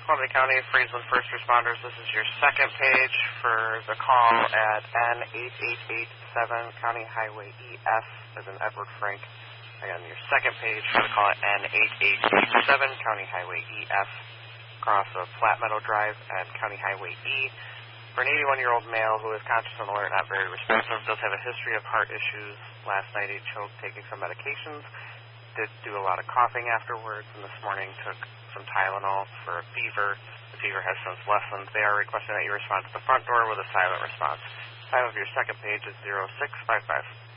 Columbia County, Friesland First Responders. This is your second page for the call at N8887 County Highway EF, as in Edward Frank. Again, your second page for the call at N8887 County Highway EF, across of Flat Meadow Drive and County Highway E. For an 81-year-old male who is conscious and alert, not very responsive, does have a history of heart issues. Last night he choked taking some medications. Did do a lot of coughing afterwards, and this morning took some Tylenol for a fever. The fever has since lessened. They are requesting that you respond to the front door with a silent response. Time of your second page is 0655.